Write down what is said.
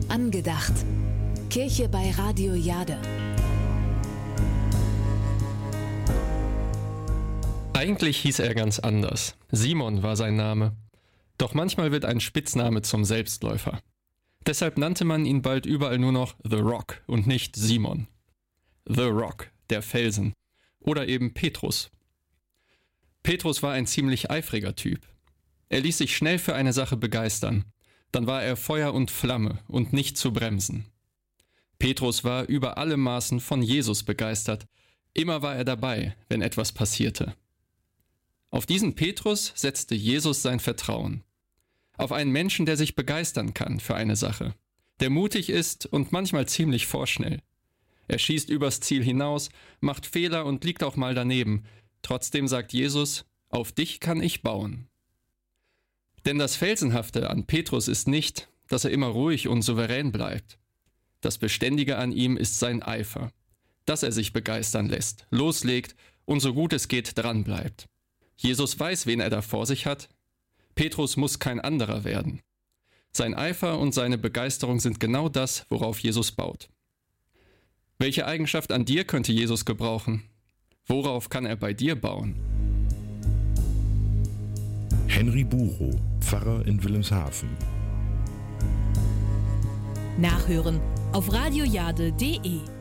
Angedacht. Kirche bei Radio Jade. Eigentlich hieß er ganz anders. Simon war sein Name. Doch manchmal wird ein Spitzname zum Selbstläufer. Deshalb nannte man ihn bald überall nur noch The Rock und nicht Simon. The Rock, der Felsen. Oder eben Petrus. Petrus war ein ziemlich eifriger Typ. Er ließ sich schnell für eine Sache begeistern. Dann war er Feuer und Flamme und nicht zu bremsen. Petrus war über alle Maßen von Jesus begeistert. Immer war er dabei, wenn etwas passierte. Auf diesen Petrus setzte Jesus sein Vertrauen. Auf einen Menschen, der sich begeistern kann für eine Sache, der mutig ist und manchmal ziemlich vorschnell. Er schießt übers Ziel hinaus, macht Fehler und liegt auch mal daneben. Trotzdem sagt Jesus, auf dich kann ich bauen. Denn das Felsenhafte an Petrus ist nicht, dass er immer ruhig und souverän bleibt. Das Beständige an ihm ist sein Eifer, dass er sich begeistern lässt, loslegt und so gut es geht dranbleibt. Jesus weiß, wen er da vor sich hat. Petrus muss kein anderer werden. Sein Eifer und seine Begeisterung sind genau das, worauf Jesus baut. Welche Eigenschaft an dir könnte Jesus gebrauchen? Worauf kann er bei dir bauen? Henry Burow, Pfarrer in Wilhelmshaven. Nachhören auf radiojade.de